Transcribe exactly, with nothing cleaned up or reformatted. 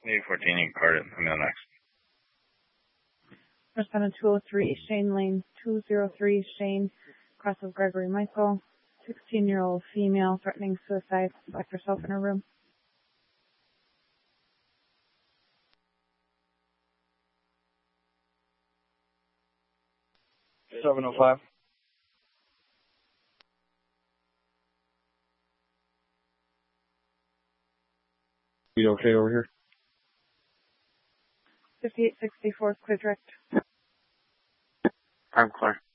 eight fourteen, you can card it. I'm the next. Respondent two oh three, Shane Lane, two oh three, Shane, cross of Gregory Michael, sixteen-year-old female threatening suicide, locked herself in her room. seven oh five. We okay over here? fifty-eight sixty-four, clear direct. I'm clear.